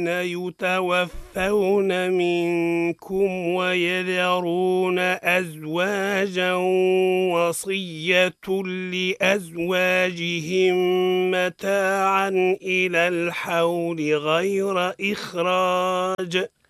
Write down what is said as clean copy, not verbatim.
يتوفون منكم ويذرون أزواجا وصية لأزواجهم متاعا إلى الحول غير إخراج